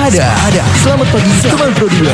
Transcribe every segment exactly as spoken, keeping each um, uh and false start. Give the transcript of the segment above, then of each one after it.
ada, ada. Selamat pagi teman Pro dua.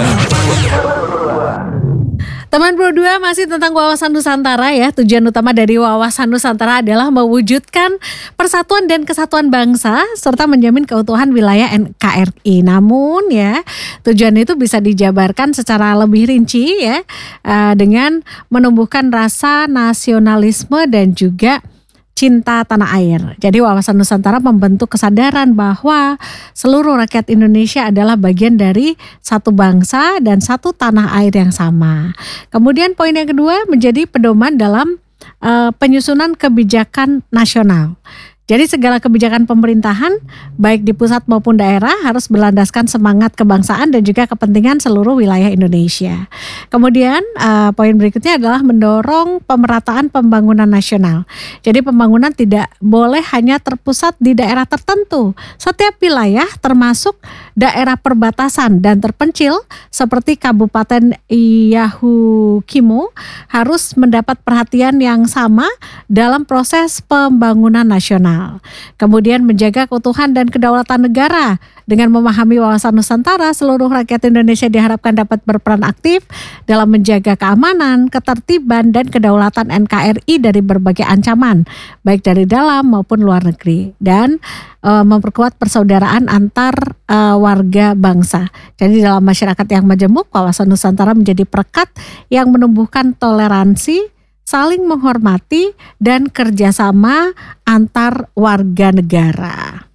Teman Pro dua masih tentang wawasan Nusantara ya. Tujuan utama dari wawasan Nusantara adalah mewujudkan persatuan dan kesatuan bangsa serta menjamin keutuhan wilayah N K R I. Namun ya, tujuan itu bisa dijabarkan secara lebih rinci ya uh, dengan menumbuhkan rasa nasionalisme dan juga cinta tanah air. Jadi wawasan Nusantara membentuk kesadaran bahwa seluruh rakyat Indonesia adalah bagian dari satu bangsa dan satu tanah air yang sama. Kemudian poin yang kedua menjadi pedoman dalam uh, penyusunan kebijakan nasional. Jadi segala kebijakan pemerintahan baik di pusat maupun daerah harus berlandaskan semangat kebangsaan dan juga kepentingan seluruh wilayah Indonesia. Kemudian uh, poin berikutnya adalah mendorong pemerataan pembangunan nasional. Jadi pembangunan tidak boleh hanya terpusat di daerah tertentu. Setiap wilayah termasuk daerah perbatasan dan terpencil seperti Kabupaten Yahukimo harus mendapat perhatian yang sama dalam proses pembangunan nasional. Kemudian menjaga keutuhan dan kedaulatan negara. Dengan memahami wawasan Nusantara, seluruh rakyat Indonesia diharapkan dapat berperan aktif dalam menjaga keamanan, ketertiban, dan kedaulatan N K R I dari berbagai ancaman, baik dari dalam maupun luar negeri, dan e, memperkuat persaudaraan antar e, warga bangsa. Jadi dalam masyarakat yang majemuk, wawasan Nusantara menjadi perekat yang menumbuhkan toleransi, saling menghormati, dan kerjasama antar warga negara.